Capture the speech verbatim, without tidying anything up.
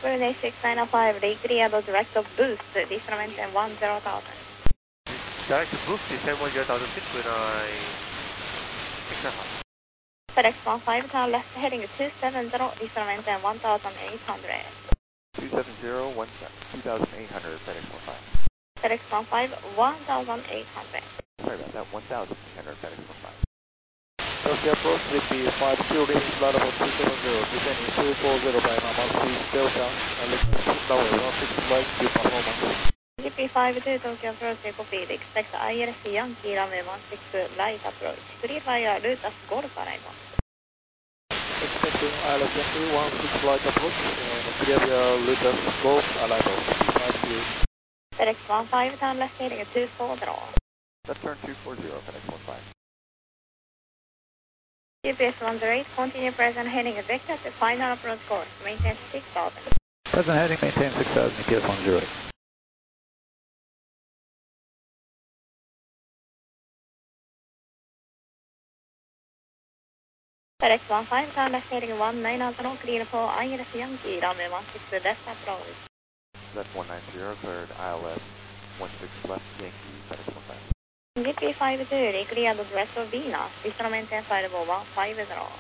Brunei six nine five, reado direct of boost, visitamente one zero thousand. Direct boost, descend one zero thousand feet, Brunei six nine five. FedEx one five, turn left heading two seven zero, visitamente one thousand eight hundred. two seven zero, one thousand eight hundred, FedEx one five. FedEx one five, one thousand eight hundred. Sorry about that, one thousand eight hundred, FedEx one five. Tokyo approach V P five two, reaching flight level two seven zero, descending two four zero by normal speed, Delta, and looking lower, one six flight to performance. V P five two, Tokyo approach, copied, expect I L S Yankee runway one six light approach, clear via route as Golf arrival. Expecting I L S Yankee one six flight approach, and clear via route as Golf arrival, V P five two. FedEx one five, turn left heading two four zero. Left turn two four zero, FedEx one five. G P S one zero eight, continue present heading vector to final approach course, maintain six thousand. Present heading, maintain six thousand, G P S one zero eight. FedEx one five, turn left heading one nine zero, clear for I L S Yankee, runway one six left approach. Left one nine zero, cleared I L S one six left Yankee, FedEx one five. G P five two, cleared direct of Venus, visitamente five one five zero.